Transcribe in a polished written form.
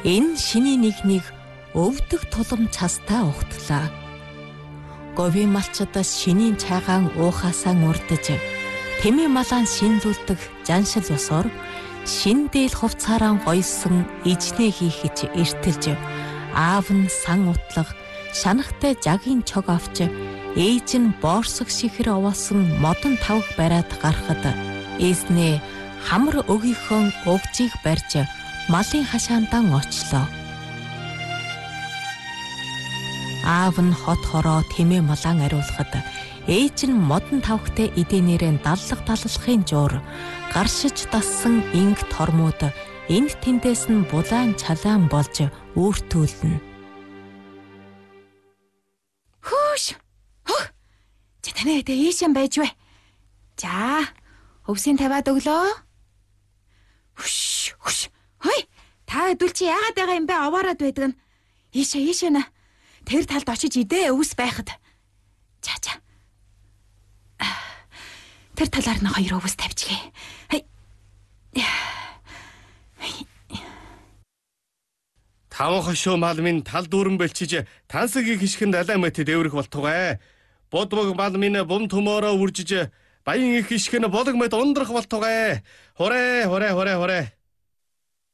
Энэ шиний нэгнийг өвдөг тулам цастаа ухтлаа. Говийн малчид шинийн цайгаан уухасаа урдж, тэмээ малаан шинлүүлдэг жаншил ёсоор шин дээл хувцаараа гойсон ижнээ хийхэж эртэлж, аав нь сан утлах шанахтай жагийн чог авч ээж нь боорсог шихэр овоосон модон тавх бариад гарахад эзнээ хамар өгийнхөө өгжийг барьж малын хашаандан очлоо. Аав нь хот хороо тэмээ малаан ариулахад ээж нь модон тавхтай эдэнээрээ даллах таллахын жуур гаршиж дассан инг тормууд энд тэндээс нь булаан чалаан болж үүртүүлнэ. Хөөш. Чи танай эдэ ийшэн байж вэ? За, өвсийн тавиад өглөө. Хүш. Хөөе. Та хэдүүл чи яагаад байгаа юм бэ? Овоороод байдаг нь. Ийшээ нэ. Тэр талд очиж идэ өвс байхад. За. Тэр талаар нь хоёр өвс тавьчихъя. Таван хошуу мал минь тал дүүрэн бэлчиж тансагийн хишгэнд алай мэт дэврэх болтугай. Бодбог мал минь бум төмөөрөө үржиж баян их хишгэн болог мэт ундрах болтугай. Хорэ.